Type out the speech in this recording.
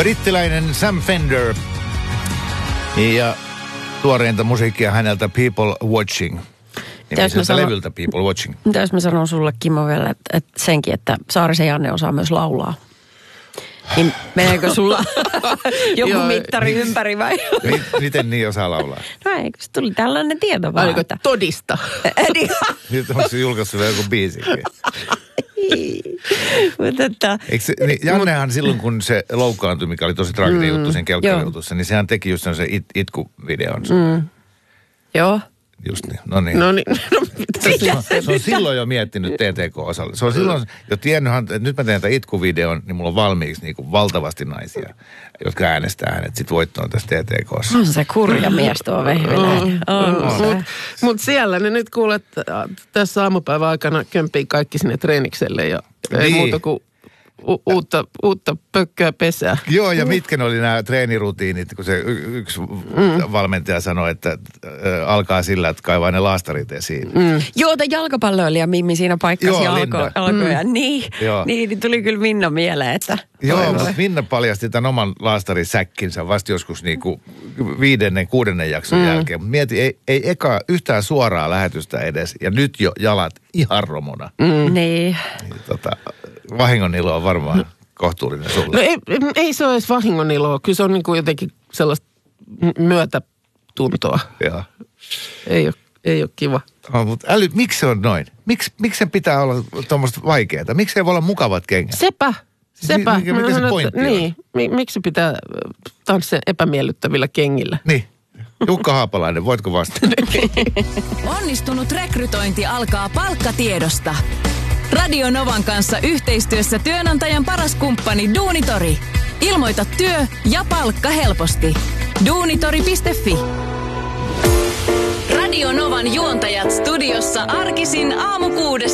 Brittiläinen Sam Fender. Ja tuoreinta musiikkia häneltä People Watching. Nimiseltä levyltä People Watching. Mitäs mä sanon sulle, Kimmo, vielä, että senkin, että Saarisen Janne osaa myös laulaa. Niin meneekö sulla joku mittari ympäri vai? Miten niin osaa laulaa? No eikö se tuli tällainen tieto vaan. Oliko todista? Nyt onko se julkaissut vielä joku biisikin? Jannehan silloin, kun se loukkaantui, mikä oli tosi traaginen juttu sen kelkkarijutussa, niin sehän teki just se itku-videon. Joo. Just niin, no niin. Se on silloin jo miettinyt TTK-osalle. Se on silloin jo tiennyt, että nyt mä teen tämän itkuvideon, niin mulla on valmiiksi niin kuin valtavasti naisia, jotka äänestää hänet sit voittoon tässä TTK:ssa. On se kurja mies tuo Vehviläinen. Mutta siellä ne nyt kuulet tässä aamupäivän aikana kömpii kaikki sinne treenikselle ja ei muuta kuin uutta pökköä pesää. Joo, ja mitkä ne oli nämä treenirutiinit, kun se yksi valmentaja sanoi, että alkaa sillä, että kaivaa ne laastarit esiin. Joo, tämä jalkapalloilija Mimmi siinä paikkasi alkoja. Niin, tuli kyllä Minna mieleen, että... Joo, mutta Minna paljasti tämän oman laastarisäkkinsä vasta joskus niinku 5., 6. jakson jälkeen. Mutta mieti, ei eka yhtään suoraa lähetystä edes, ja nyt jo jalat ihan romona. Niin. Vahingonilo on varmaan kohtuullinen sulle. No ei se ole edes vahingoniloa. Kyllä se on niin kuin jotenkin sellaista myötätuntoa. Joo. Ei ole kiva. Mutta miksi se on noin? Miksi sen pitää olla tuommoista vaikeaa? Miksi ei voi olla mukavat kengät? Sepä. Mikä se pointti on? Niin. Miksi pitää tanssia epämiellyttävillä kengillä? Niin. Jukka Haapalainen, voitko vastata? Onnistunut rekrytointi alkaa palkkatiedosta. Radio Novan kanssa yhteistyössä työnantajan paras kumppani Duunitori. Ilmoita työ ja palkka helposti. Duunitori.fi. Radio Novan juontajat studiossa arkisin aamu 6.